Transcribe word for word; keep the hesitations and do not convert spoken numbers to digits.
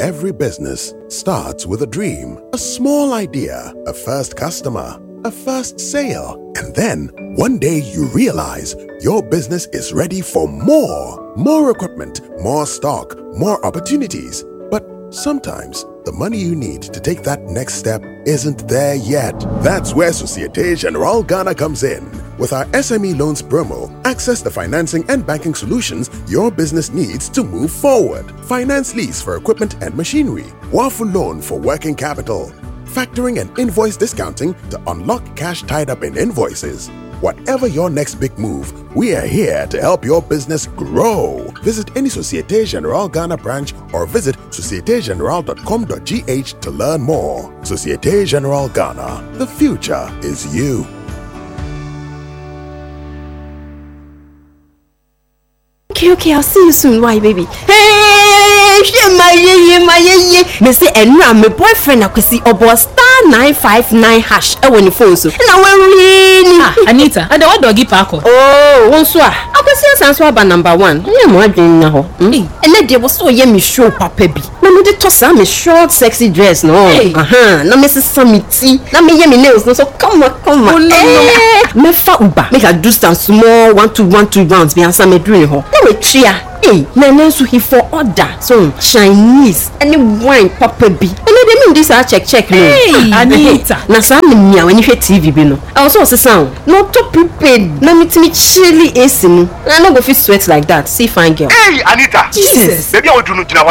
Every business starts with a dream, a small idea, a first customer, a first sale, and then one day you realize your business is ready for more. More equipment, more stock, more opportunities. But sometimes the money you need to take that next step isn't there yet. That's where Societe Generale Ghana comes in. With our S M E Loans promo, access the financing and banking solutions your business needs to move forward. Finance lease for equipment and machinery. Wafu loan for working capital. Factoring and invoice discounting to unlock cash tied up in invoices. Whatever your next big move, we are here to help your business grow. Visit any Societe Generale Ghana branch or visit societe generale dot com dot g h to learn more. Societe Generale Ghana. The future is you. Okay, okay, I'll see you soon. Why, baby? Hey, my yeah, my yeah. Mister Enra, my boyfriend, I could see about star nine five nine hash. I want your phone so. And I will really. Ah, Anita, and the what doggy parko? Oh, one swa. I could see us answer about number one. Yeah, my dream now. And then there was so yummy show, Papa B. No, me the toss am a short, sexy dress. No, uh huh. No, Missus Samiti. No, me yummy nails. No, so come on, come on. Oh, no, no. Me fa uba. Make a do stand small one two one two rounds. Me answer me dream ho. No, tria. Hey, Nana so he for order. So Chinese any wine Papa B. And they mean this I check check no. Hey, Anita. Na sa me nia when you T V bi no. I also say sound. No to prepared. Na me me chilly A C no. I no go fit sweat like that. See fine girl. Hey, Anita. Jesus. Baby I want to know